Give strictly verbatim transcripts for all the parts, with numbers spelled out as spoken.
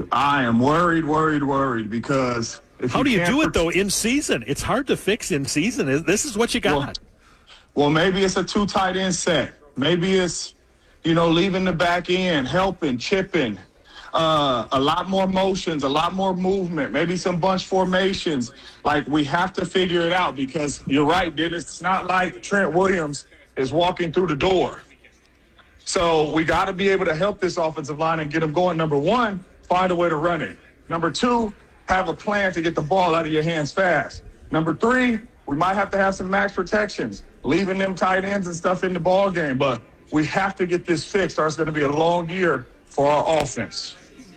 I am worried, worried, worried because if How you do you can't do it, protect- though, in season? It's hard to fix in season. This is what you got. Well, well, maybe it's a two tight end set. Maybe it's, you know, leaving the back end, helping, chipping, uh, a lot more motions, a lot more movement, maybe some bunch formations. Like, we have to figure it out because you're right, Dennis. It's not like Trent Williams is walking through the door. So we got to be able to help this offensive line and get them going. Number one, find a way to run it. Number two, have a plan to get the ball out of your hands fast. Number three, we might have to have some max protections, leaving them tight ends and stuff in the ball game. But we have to get this fixed or it's going to be a long year for our offense.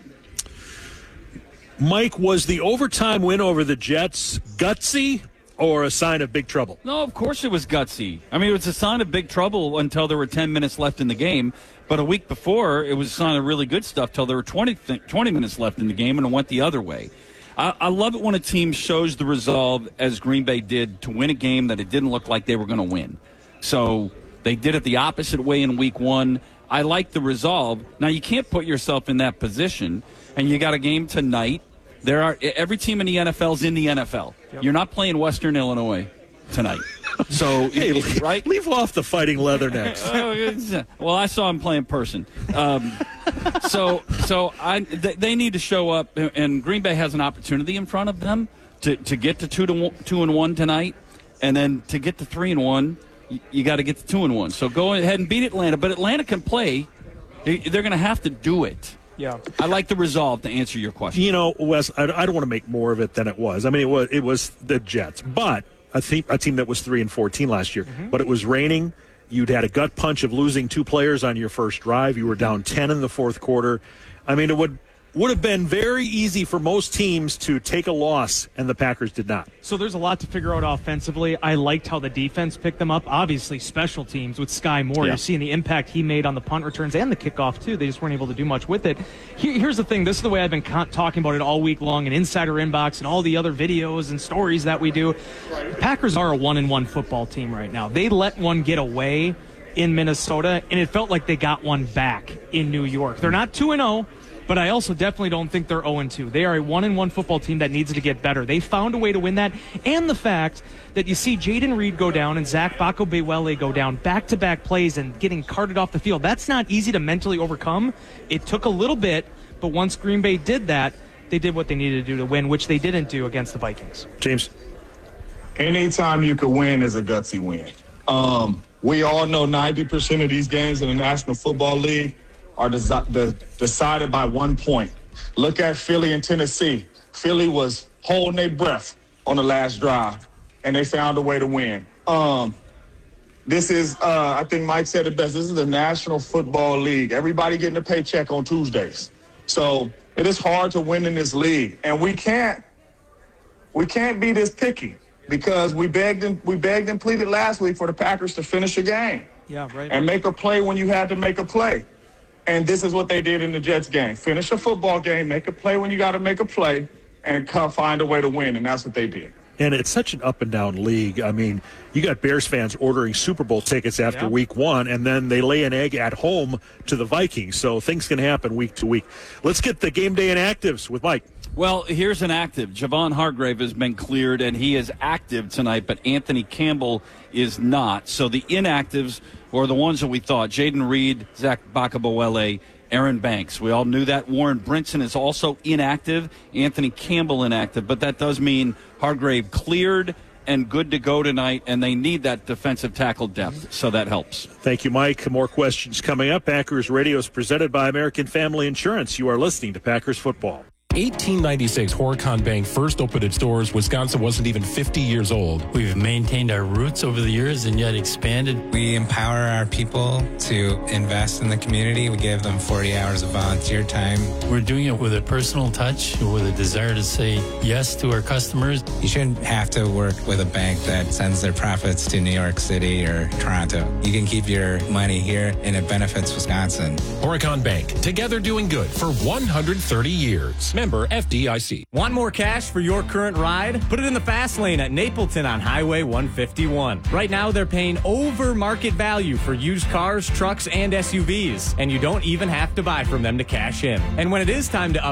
Mike, was the overtime win over the Jets gutsy or a sign of big trouble? No, of course it was gutsy. I mean, it was a sign of big trouble until there were ten minutes left in the game. But a week before, it was a sign of really good stuff till there were twenty, twenty minutes left in the game, and it went the other way. I, I love it when a team shows the resolve, as Green Bay did, to win a game that it didn't look like they were going to win. So they did it the opposite way in week one. I like the resolve. Now, you can't put yourself in that position, and you got a game tonight. There are every team in the N F L is in the N F L. Yep. You're not playing Western Illinois tonight. So, hey, it, right? Leave off the fighting leathernecks. Well, I saw him play in person. Um, so, so I they, they need to show up, and Green Bay has an opportunity in front of them to, to get to two to one, two and one tonight, and then to get to three and one, you, you got to get to two and one. So go ahead and beat Atlanta, but Atlanta can play. They're going to have to do it. Yeah, I like the resolve to answer your question. You know, Wes, I, I don't want to make more of it than it was. I mean, it was it was the Jets, but a team, a team that was three and fourteen last year. Mm-hmm. But it was raining. You'd had a gut punch of losing two players on your first drive. You were down ten in the fourth quarter. I mean, it would would have been very easy for most teams to take a loss, and the Packers did not. So there's a lot to figure out offensively. I liked how the defense picked them up. Obviously, special teams with Sky Moore. Yeah. You're seeing the impact he made on the punt returns and the kickoff, too. They just weren't able to do much with it. Here, here's the thing. This is the way I've been con- talking about it all week long in Insider Inbox and all the other videos and stories that we do. The Packers are a one-and-one football team right now. They let one get away in Minnesota, and it felt like they got one back in New York. They're not two and oh. But I also definitely don't think they're oh and two. They are a one and one football team that needs to get better. They found a way to win that. And the fact that you see Jaden Reed go down and Zach Bako-Bewele go down back-to-back plays and getting carted off the field, that's not easy to mentally overcome. It took a little bit, but once Green Bay did that, they did what they needed to do to win, which they didn't do against the Vikings. James? Anytime you can win is a gutsy win. Um, we all know ninety percent of these games in the National Football League are desi- the, decided by one point. Look at Philly and Tennessee. Philly was holding their breath on the last drive, and they found a way to win. Um, this is, uh, I think Mike said it best, this is the National Football League. Everybody getting a paycheck on Tuesdays. So it is hard to win in this league, and we can't, we can't be this picky because we begged and, we begged and pleaded last week for the Packers to finish a game. Yeah, right. And make a play when you had to make a play. And this is what they did in the Jets game. Finish a football game, make a play when you got to make a play, and come find a way to win, and that's what they did. And it's such an up-and-down league. I mean, you got Bears fans ordering Super Bowl tickets after yeah. week one, and then they lay an egg at home to the Vikings. So things can happen week to week. Let's get the game day inactives with Mike. Well, here's an active. Javon Hargrave has been cleared, and he is active tonight, but Anthony Campbell is not. So the inactives were the ones that we thought. Jaden Reed, Zach Bako-Bewele, Aaron Banks. We all knew that. Warren Brinson is also inactive. Anthony Campbell inactive. But that does mean Hargrave cleared and good to go tonight, and they need that defensive tackle depth, so that helps. Thank you, Mike. More questions coming up. Packers Radio is presented by American Family Insurance. You are listening to Packers Football. eighteen ninety-six, Horicon Bank first opened its doors. Wisconsin wasn't even fifty years old. We've maintained our roots over the years and yet expanded. We empower our people to invest in the community. We give them forty hours of volunteer time. We're doing it with a personal touch, with a desire to say yes to our customers. You shouldn't have to work with a bank that sends their profits to New York City or Toronto. You can keep your money here, and it benefits Wisconsin. Horicon Bank, together doing good for one hundred thirty years. Member F D I C. Want more cash for your current ride? Put it in the fast lane at Napleton on Highway one fifty-one. Right now, they're paying over market value for used cars, trucks, and S U Vs, and you don't even have to buy from them to cash in. And when it is time to up